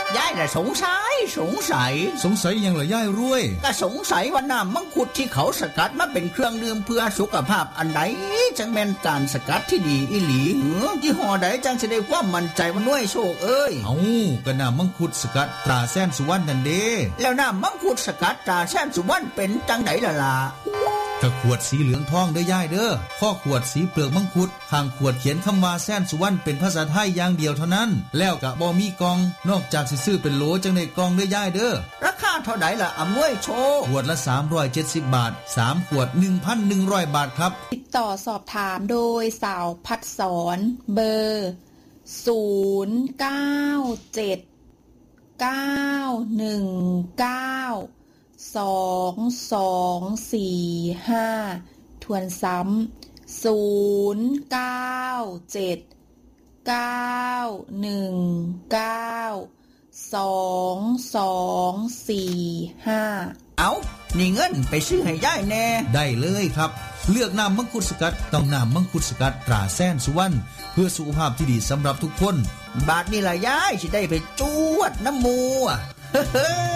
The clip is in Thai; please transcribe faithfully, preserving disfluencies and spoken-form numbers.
ยายน่ะสงสัยสงสัยสงสัยยังเหรอย่ายรวยก็สงสัยว่าน้ำมังคุดที่เขาสกัดมาเป็นเครื่องดื่มเพื่อสุขภาพอันใดจังแม่นการสกัดที่ดีอีหลีเหรอยี่ห้อใดจังสิได้ความมั่นใจว่าน้วยโชคเอ้ยเอ้าก็น้ำมังคุดสกัดตราแสนสุวรรณนั่นเด้แล้วน้ำมังคุดสกัดตราแสนสุวรรณเป็นจังไดล่ะล่ะกระขวดสีเหลืองทองเด้อย่ายเด้อข้อขวดสีเปลือกมังคุดข้างขวดเขียนคำว่าแสนสุวรรณเป็นภาษาไทยอย่างเดียวเท่านั้นแล้วก็บ่มีกล่องนอกจากสิซื้อเป็นโหลจังได้กล่องเด้อย่ายเด้อราคาเท่าใดล่ะอำนวยโชคขวดละสามร้อยเจ็ดสิบบาทสามขวด หนึ่งพันหนึ่งร้อย บาทครับติดต่อสอบถามโดยสาวพัดสอนเบอร์ศูนย์ เก้า เจ็ด เก้า หนึ่ง เก้า สอง สอง สี่ ห้าทวนซ้ำศูนย์ เก้า เจ็ด เก้า หนึ่ง เก้า สอง สอง สี่ ห้าเอานี่เงินไปซื้อให้ยายแน่ได้เลยครับเลือกน้ำมังคุดสกัดต้องน้ำมังคุดสกัดตราแสนสุวรรณเพื่อสุขภาพที่ดีสำหรับทุกคนบาทนี่ล่ะยายสิได้ไปจวดน้ำมู